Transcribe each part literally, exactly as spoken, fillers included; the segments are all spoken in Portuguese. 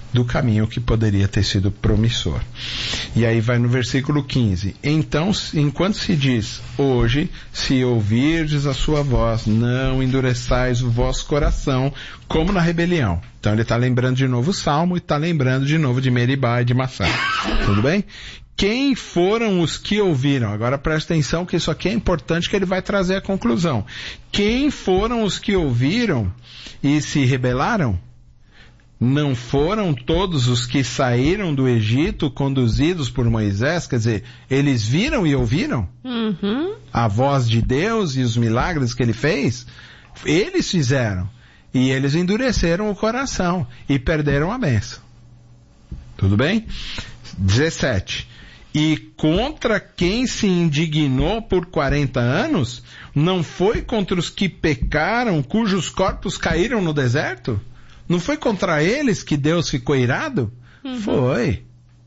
do caminho que poderia ter sido promissor. E aí vai no versículo quinze. Então, enquanto se diz, hoje, se ouvirdes a sua voz, não endureçais o vosso coração, como na rebelião. Então ele está lembrando de novo o Salmo e está lembrando de novo de Meribá e de Massá. Tudo bem? Quem foram os que ouviram? Agora presta atenção que isso aqui é importante, que ele vai trazer a conclusão. Quem foram os que ouviram e se rebelaram? Não foram todos os que saíram do Egito conduzidos por Moisés? Quer dizer, eles viram e ouviram uhum. a voz de Deus e os milagres que ele fez? Eles fizeram. E eles endureceram o coração e perderam a bênção. Tudo bem? dezessete. E contra quem se indignou por quarenta anos, não foi contra os que pecaram, cujos corpos caíram no deserto? Não foi contra eles que Deus ficou irado? Uhum. Foi.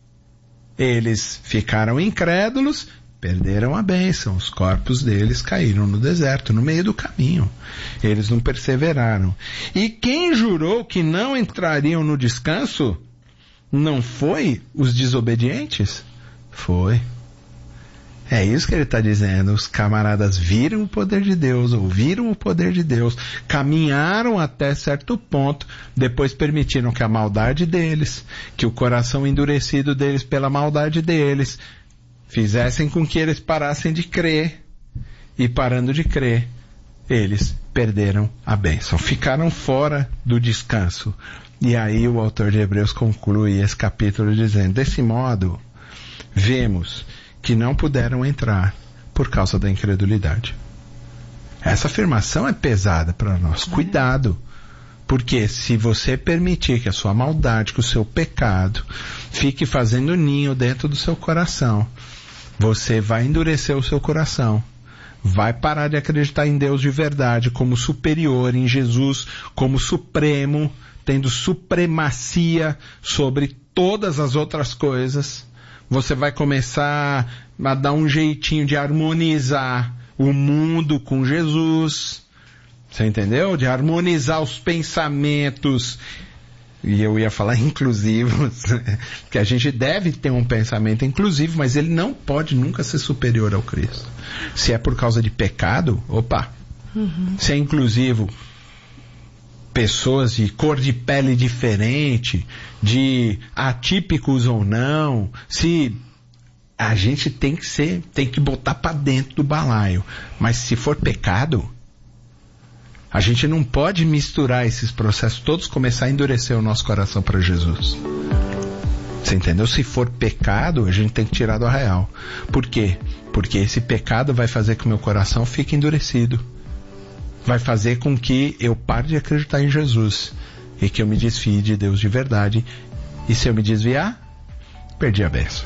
Eles ficaram incrédulos, perderam a bênção. Os corpos deles caíram no deserto, no meio do caminho. Eles não perseveraram. E quem jurou que não entrariam no descanso, não foi os desobedientes? Foi. É isso que ele está dizendo. Os camaradas viram o poder de Deus, ouviram o poder de Deus, caminharam até certo ponto, depois permitiram que a maldade deles, que o coração endurecido deles pela maldade deles, fizessem com que eles parassem de crer, e parando de crer, eles perderam a bênção, ficaram fora do descanso. E aí o autor de Hebreus conclui esse capítulo dizendo, desse modo, vemos que não puderam entrar por causa da incredulidade. Essa afirmação é pesada para nós. Cuidado, porque se você permitir que a sua maldade, que o seu pecado fique fazendo ninho dentro do seu coração, você vai endurecer o seu coração, vai parar de acreditar em Deus de verdade como superior, em Jesus como supremo, tendo supremacia sobre todas as outras coisas. Você vai começar a dar um jeitinho de harmonizar o mundo com Jesus. Você entendeu? De harmonizar os pensamentos. E eu ia falar inclusivos. Que a gente deve ter um pensamento inclusivo, mas ele não pode nunca ser superior ao Cristo. Se é por causa de pecado, opa. Uhum. Se é inclusivo, pessoas de cor de pele diferente, de atípicos ou não, se a gente tem que ser, tem que botar para dentro do balaio. Mas se for pecado, a gente não pode misturar esses processos todos, começar a endurecer o nosso coração para Jesus. Você entendeu? Se for pecado, a gente tem que tirar do arraial. Por quê? Porque esse pecado vai fazer que o meu coração fique endurecido. Vai fazer com que eu pare de acreditar em Jesus e que eu me desfie de Deus de verdade. E se eu me desviar, perdi a bênção.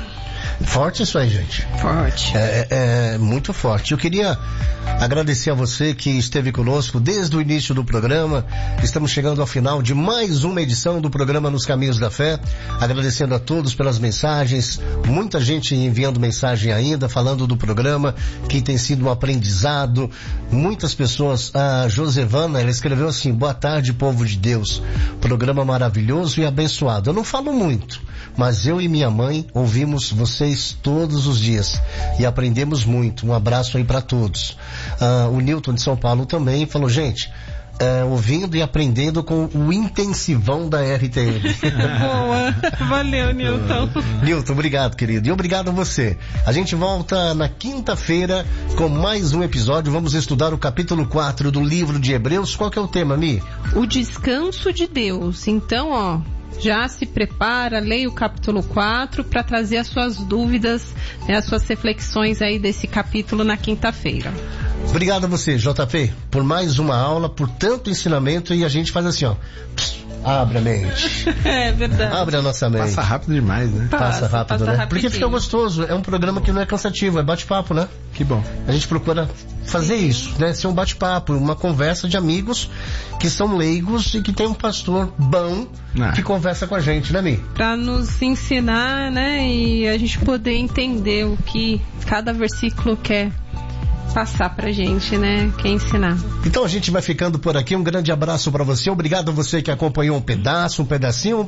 Forte isso aí, gente. Forte. É, é, é muito forte. Eu queria agradecer a você que esteve conosco desde o início do programa. Estamos chegando ao final de mais uma edição do programa Nos Caminhos da Fé. Agradecendo a todos pelas mensagens. Muita gente enviando mensagem ainda, falando do programa, que tem sido um aprendizado. Muitas pessoas, a Josevana, ela escreveu assim, boa tarde, povo de Deus. Programa maravilhoso e abençoado. Eu não falo muito, mas eu e minha mãe ouvimos vocês todos os dias e aprendemos muito. Um abraço aí para todos. Uh, o Newton de São Paulo também falou, gente, uh, ouvindo e aprendendo com o intensivão da R T M. Boa, valeu, Newton. Newton, obrigado, querido. E obrigado a você. A gente volta na quinta-feira com mais um episódio. Vamos estudar o capítulo quatro do livro de Hebreus. Qual que é o tema, Mi? O descanso de Deus. Então, ó, já se prepara, leia o capítulo quatro para trazer as suas dúvidas, né, as suas reflexões aí desse capítulo na quinta-feira. Obrigado a você, J P, por mais uma aula, por tanto ensinamento, e a gente faz assim, ó, abre a mente. É verdade. Abre a nossa mente. Passa rápido demais, né? Passa, passa rápido, passa né? rapidinho. Porque fica gostoso, é um programa que não é cansativo, é bate-papo, né? Que bom. A gente procura fazer Sim. isso, né? Ser um bate-papo, uma conversa de amigos que são leigos e que tem um pastor bom ah. que conversa com a gente, né, Mi? Pra nos ensinar, né? E a gente poder entender o que cada versículo quer passar pra gente, né? Quer ensinar. Então a gente vai ficando por aqui. Um grande abraço pra você. Obrigado a você que acompanhou um pedaço, um pedacinho.